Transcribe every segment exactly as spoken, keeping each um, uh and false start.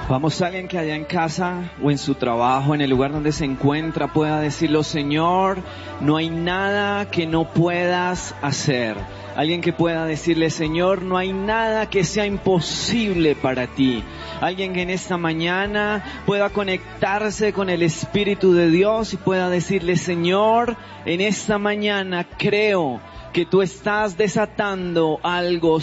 Vamos, alguien que allá en casa o en su trabajo, en el lugar donde se encuentra, pueda decirlo: Señor, no hay nada que no puedas hacer. Alguien que pueda decirle: Señor, no hay nada que sea imposible para ti. Alguien que en esta mañana pueda conectarse con el Espíritu de Dios y pueda decirle: Señor, en esta mañana creo que tú estás desatando algo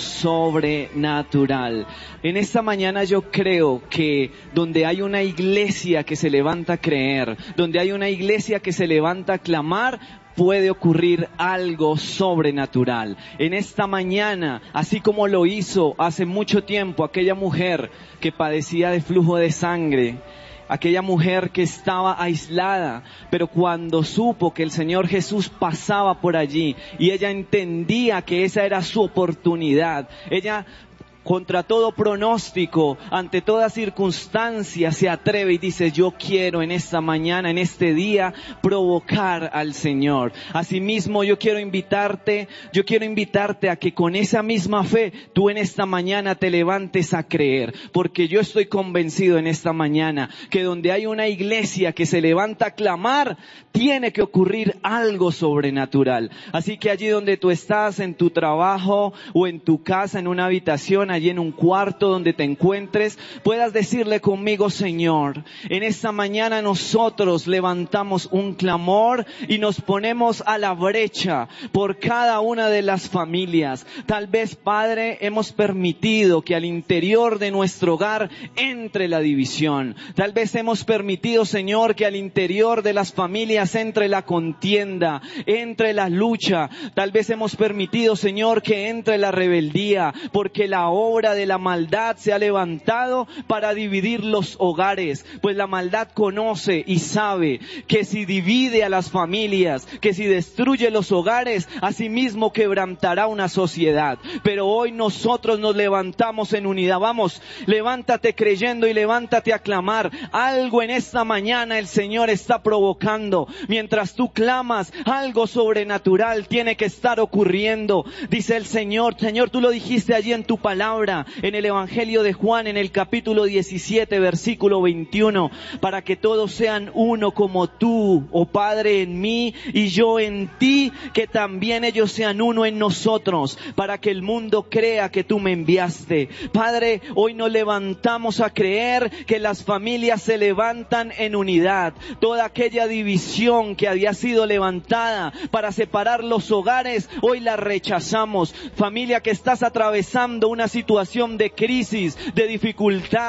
sobrenatural. En esta mañana yo creo que donde hay una iglesia que se levanta a creer, donde hay una iglesia que se levanta a clamar, puede ocurrir algo sobrenatural. En esta mañana, así como lo hizo hace mucho tiempo aquella mujer que padecía de flujo de sangre, aquella mujer que estaba aislada, pero cuando supo que el Señor Jesús pasaba por allí y ella entendía que esa era su oportunidad, ella contra todo pronóstico, ante toda circunstancia, se atreve y dice: yo quiero en esta mañana, en este día, provocar al Señor. Asimismo, yo quiero invitarte, yo quiero invitarte a que con esa misma fe, tú en esta mañana te levantes a creer, porque yo estoy convencido en esta mañana que donde hay una iglesia que se levanta a clamar, tiene que ocurrir algo sobrenatural. Así que allí donde tú estás, en tu trabajo o en tu casa, en una habitación, allí en un cuarto donde te encuentres, puedas decirle conmigo: Señor, en esta mañana nosotros levantamos un clamor y nos ponemos a la brecha por cada una de las familias. Tal vez, Padre, hemos permitido que al interior de nuestro hogar entre la división. Tal vez hemos permitido, Señor, que al interior de las familias entre la contienda, entre la lucha. Tal vez hemos permitido, Señor, que entre la rebeldía, porque la obra de la maldad se ha levantado para dividir los hogares, pues la maldad conoce y sabe que si divide a las familias, que si destruye los hogares, asimismo quebrantará una sociedad. Pero hoy nosotros nos levantamos en unidad. Vamos, levántate creyendo y levántate a clamar. Algo en esta mañana el Señor está provocando. Mientras tú clamas, algo sobrenatural tiene que estar ocurriendo. Dice el Señor, Señor, tú lo dijiste allí en tu palabra, en el Evangelio de Juan, en el capítulo diecisiete, versículo veintiuno, para que todos sean uno como tú, oh Padre, en mí y yo en ti, que también ellos sean uno en nosotros, para que el mundo crea que tú me enviaste. Padre, hoy nos levantamos a creer que las familias se levantan en unidad. Toda aquella división que había sido levantada para separar los hogares, hoy la rechazamos. Familia que estás atravesando una situación de crisis, de dificultad,